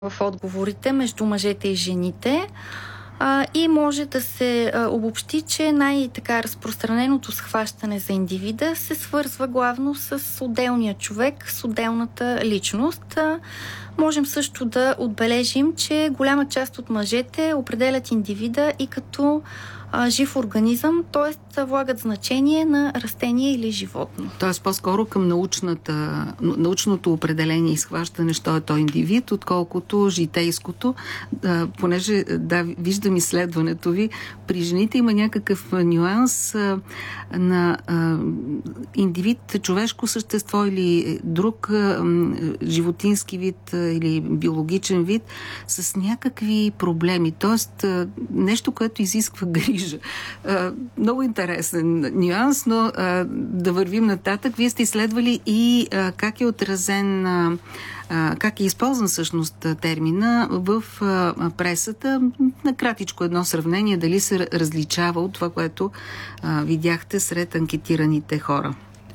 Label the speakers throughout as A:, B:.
A: в отговорите между мъжете и жените. И може да се обобщи, че най-така разпространеното схващане за индивида се свързва главно с отделния човек, с отделната личност. Можем също да отбележим, че голяма част от мъжете определят индивида и като жив организъм, т.е. влагат значение на растение или животно.
B: Т.е. по-скоро към научното определение и схващане, що е той индивид, отколкото житейското. Понеже, виждам изследването ви, при жените има някакъв нюанс на индивид, човешко същество или друг животински вид или биологичен вид с някакви проблеми. Т.е. нещо, което изисква грижа. Много интересен нюанс, но да вървим нататък. Вие сте изследвали и как е отразен, как е използван всъщност термина в пресата. Накратичко едно сравнение, дали се различава от това, което видяхте сред анкетираните хора.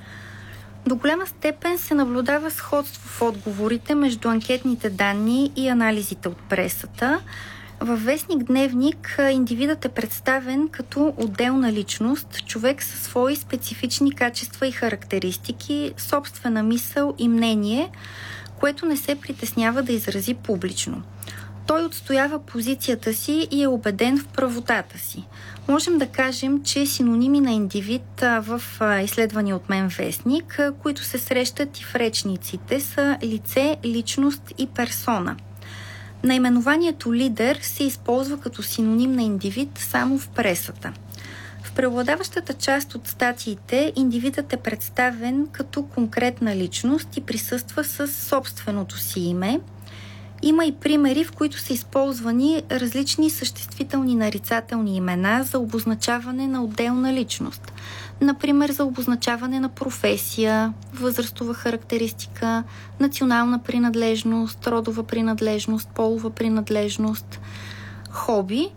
A: До голяма степен се наблюдава сходство в отговорите между анкетните данни и анализите от пресата. Във вестник Дневник индивидът е представен като отделна личност, човек със свои специфични качества и характеристики, собствена мисъл и мнение, което не се притеснява да изрази публично. Той отстоява позицията си и е убеден в правотата си. Можем да кажем, че синоними на индивид в изследвания от мен вестник, които се срещат и в речниците, са лице, личност и персона. Наименованието лидер се използва като синоним на индивид само в пресата. В преобладаващата част от статиите индивидът е представен като конкретна личност и присъства със собственото си име. Има и примери, в които са използвани различни съществителни нарицателни имена за обозначаване на отделна личност. Например, за обозначаване на професия, възрастова характеристика, национална принадлежност, родова принадлежност, полова принадлежност, хоби.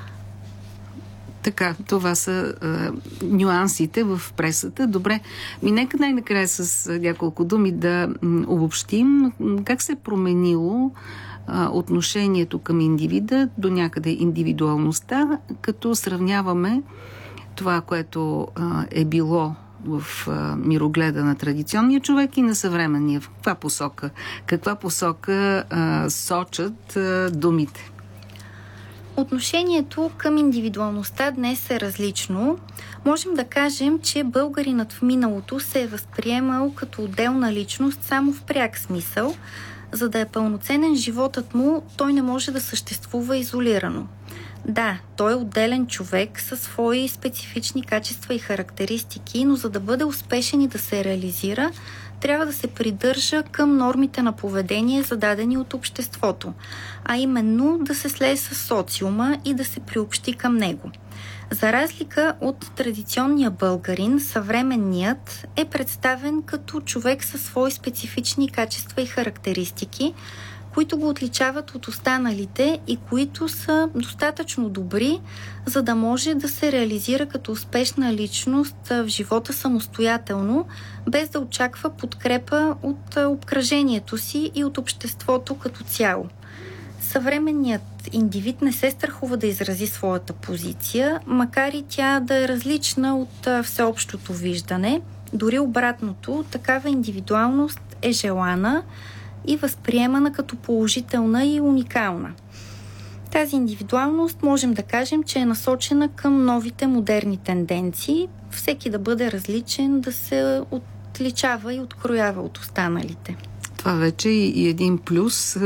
B: Така, това са нюансите в пресата. Добре, нека най-накрая с няколко думи да обобщим как се е променило отношението към индивида, до някъде индивидуалността, като сравняваме това, което е било в мирогледа на традиционния човек и на съвременния. В каква посока сочат думите?
A: Отношението към индивидуалността днес е различно. Можем да кажем, че българинът в миналото се е възприемал като отделна личност само в пряк смисъл. За да е пълноценен животът му, той не може да съществува изолирано. Да, той е отделен човек със свои специфични качества и характеристики, но за да бъде успешен и да се реализира, трябва да се придържа към нормите на поведение, зададени от обществото, а именно да се слее с социума и да се приобщи към него. За разлика от традиционния българин, съвременният е представен като човек със свои специфични качества и характеристики, които го отличават от останалите и които са достатъчно добри, за да може да се реализира като успешна личност в живота самостоятелно, без да очаква подкрепа от обкръжението си и от обществото като цяло. Съвременният индивид не се страхува да изрази своята позиция, макар и тя да е различна от всеобщото виждане. Дори обратното, такава индивидуалност е желана и възприемана като положителна и уникална. Тази индивидуалност можем да кажем, че е насочена към новите модерни тенденции, всеки да бъде различен, да се отличава и откроява от останалите.
B: Това вече е и един плюс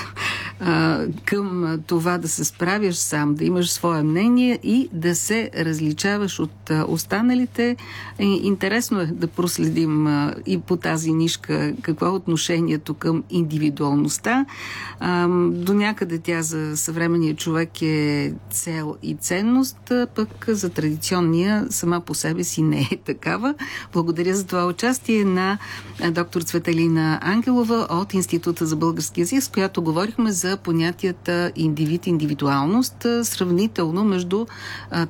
B: към това да се справяш сам, да имаш свое мнение и да се различаваш от останалите. Интересно е да проследим и по тази нишка какво е отношението към индивидуалността. До някъде тя за съвременния човек е цел и ценност, пък за традиционния сама по себе си не е такава. Благодаря за това участие на доктор Цветелина Ангелова от Института за български език, с която говорихме за понятията индивид, индивидуалност, сравнително между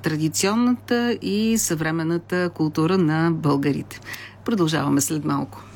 B: традиционната и съвременната култура на българите. Продължаваме след малко.